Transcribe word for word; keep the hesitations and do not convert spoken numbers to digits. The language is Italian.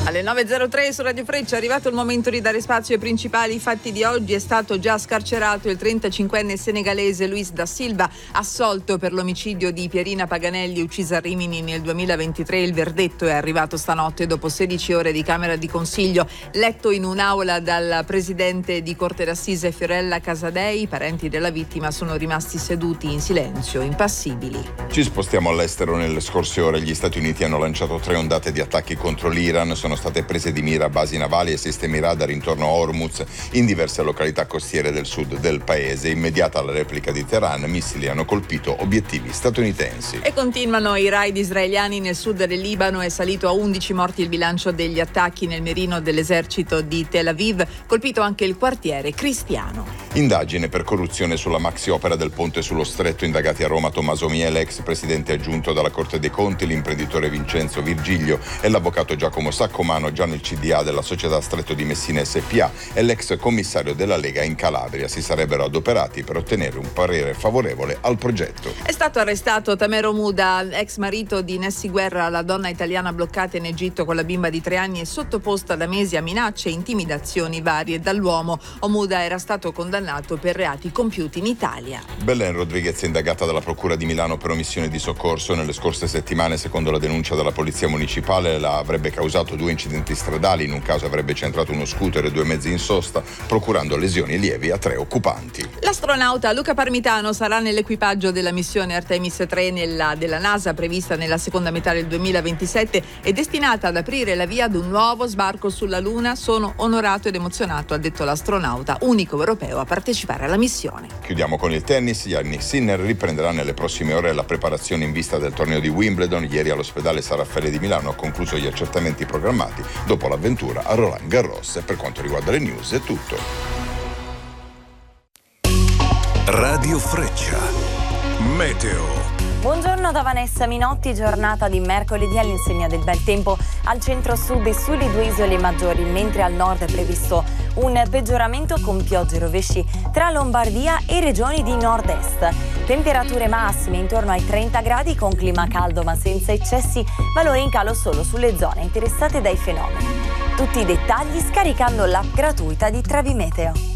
Alle nove e zero tre su Radio Freccia è arrivato il momento di dare spazio ai principali fatti di oggi. È stato già scarcerato il trentacinquenne senegalese Luis da Silva, assolto per l'omicidio di Pierina Paganelli, uccisa a Rimini nel duemilaventitré. Il verdetto è arrivato stanotte dopo sedici ore di Camera di Consiglio, letto in un'aula dal presidente di Corte d'Assise Fiorella Casadei. I parenti della vittima sono rimasti seduti in silenzio, impassibili. Ci spostiamo all'estero. Nelle scorse ore gli Stati Uniti hanno lanciato tre ondate di attacchi contro l'Iran. Sono state prese di mira basi navali e sistemi radar intorno a Hormuz in diverse località costiere del sud del paese. Immediata la replica di Teheran, missili hanno colpito obiettivi statunitensi. E continuano i raid israeliani nel sud del Libano. È salito a undici morti il bilancio degli attacchi nel mirino dell'esercito di Tel Aviv, colpito anche il quartiere cristiano. Indagine per corruzione sulla maxi opera del ponte sullo Stretto. Indagati a Roma Tommaso Miele, ex presidente aggiunto dalla Corte dei Conti, l'imprenditore Vincenzo Virgilio e l'avvocato Giacomo Saccomano, già nel C D A della società Stretto di Messina S P A, e l'ex commissario della Lega in Calabria. Si sarebbero adoperati per ottenere un parere favorevole al progetto. È stato arrestato Tamero Muda, ex marito di Nessi Guerra, la donna italiana bloccata in Egitto con la bimba di tre anni e sottoposta da mesi a minacce e intimidazioni varie dall'uomo. Omuda era stato condannato per reati compiuti in Italia. Belen Rodriguez è indagata dalla Procura di Milano per omissione di soccorso. Nelle scorse settimane, secondo la denuncia della Polizia Municipale, la avrebbe causato due incidenti stradali. In un caso avrebbe centrato uno scooter e due mezzi in sosta, procurando lesioni lievi a tre occupanti. L'astronauta Luca Parmitano sarà nell'equipaggio della missione Artemis tre nella, della NASA, prevista nella seconda metà del duemilaventisette e destinata ad aprire la via ad un nuovo sbarco sulla Luna. Sono onorato ed emozionato, ha detto l'astronauta, unico europeo a partecipare alla missione. Chiudiamo con il tennis. Yannick Sinner riprenderà nelle prossime ore la preparazione in vista del torneo di Wimbledon. Ieri all'ospedale San Raffaele di Milano ha concluso gli accertamenti programmati dopo l'avventura a Roland Garros. E per quanto riguarda le news è tutto. Radio Freccia. Meteo. Buongiorno da Vanessa Minotti, giornata di mercoledì all'insegna del bel tempo al centro-sud e sulle due isole maggiori, mentre al nord è previsto un peggioramento con piogge e rovesci tra Lombardia e regioni di nord-est. Temperature massime intorno ai trenta gradi con clima caldo ma senza eccessi, valori in calo solo sulle zone interessate dai fenomeni. Tutti i dettagli scaricando l'app gratuita di Trevimeteo.